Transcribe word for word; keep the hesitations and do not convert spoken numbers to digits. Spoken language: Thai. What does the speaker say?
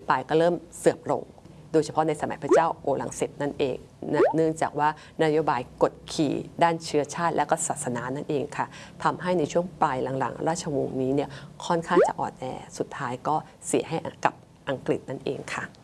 ไปก็เริ่มเสื่อมลงโดยเฉพาะในสมัยพระเจ้าโอรังสิตนั่นเองเนื่องจากว่านโยบายกดขี่ด้านเชื้อชาติและก็ศาสนานั่นเองค่ะทำให้ในช่วงปลายหลังๆราชวงศ์นี้เนี่ยค่อนข้างจะอ่อนแอสุดท้ายก็เสียให้กับอังกฤษนั่นเองค่ะ